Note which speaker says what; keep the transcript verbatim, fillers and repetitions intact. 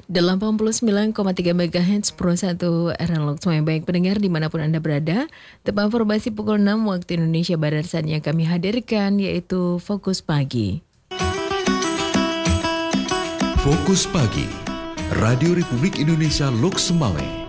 Speaker 1: delapan puluh sembilan koma tiga megahertz Pro satu Analog Semuanya Baik pendengar dimanapun Anda berada. Tepat informasi pukul enam waktu Indonesia Barat saatnya kami hadirkan yaitu Fokus Pagi.
Speaker 2: Fokus Pagi Radio Republik Indonesia Lok Semawe.